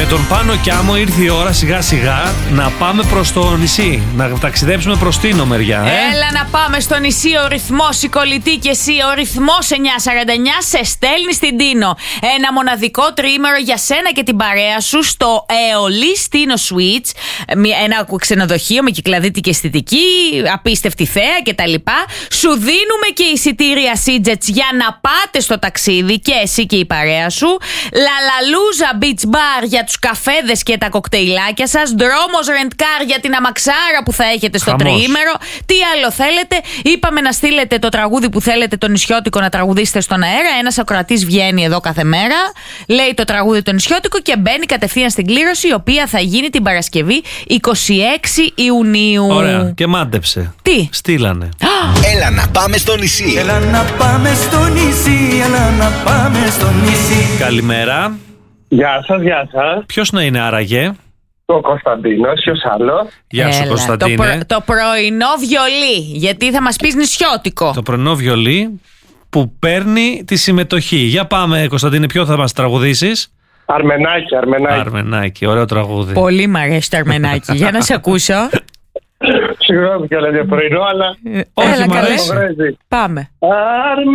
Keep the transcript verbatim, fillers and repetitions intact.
Με τον Πάνο Κιάμο ήρθε η ώρα σιγά σιγά να πάμε προς το νησί. Να ταξιδέψουμε προς Τίνο μεριά. Ε? Έλα να πάμε στο νησί. Ο ρυθμός, η κολλητή και εσύ. Ο ρυθμός εννιά σαράντα εννιά σε στέλνει στην Τίνο. Ένα μοναδικό τριήμερο για σένα και την παρέα σου στο Αεολής Τίνο Suites. Ένα ξενοδοχείο με κυκλαδίτικη αισθητική, απίστευτη θέα κτλ. Σου δίνουμε και εισιτήρια Σίτζετς για να πάτε στο ταξίδι και εσύ και η παρέα σου. Λαλαλούζα Beach Bar για τους καφέδες και τα κοκτέιλάκια σας. Δρόμος Rent-Car για την αμαξάρα που θα έχετε στο Χαμός. τριήμερο. Τι άλλο θέλετε? Είπαμε να στείλετε το τραγούδι που θέλετε, το νησιώτικο, να τραγουδήσετε στον αέρα. Ένας ακροατής βγαίνει εδώ κάθε μέρα, λέει το τραγούδι το νησιώτικο και μπαίνει κατευθείαν στην κλήρωση, η οποία θα γίνει την Παρασκευή είκοσι έξι Ιουνίου. Ωραία, και μάντεψε. Τι? Στείλανε. Έλα να πάμε στο νησί. Έλα να πάμε στο νησί, έλα να πάμε στο νησί. Καλημέρα. Γεια σας, γεια σας. Ποιος να είναι άραγε? Ο Κωνσταντίνος, ποιος άλλο? Γεια σου, Έλα, Κωνσταντίνε. Το, προ, το πρωινό βιολί, γιατί θα μας πεις νησιώτικο. Το πρωινό βιολί που παίρνει τη συμμετοχή. Για πάμε, Κωνσταντίνε, ποιο θα μας τραγουδήσεις? Αρμενάκι, Αρμενάκι. Αρμενάκι, ωραίο τραγούδι. Πολύ μ' αρέσει το Αρμενάκι. Για να σε ακούσω. Συγγνώμη και όλα για πρωινό, αλλά... Όχι, Έλα, μ' καλέ. αρέσει. Πάμε. Αρμενάκι.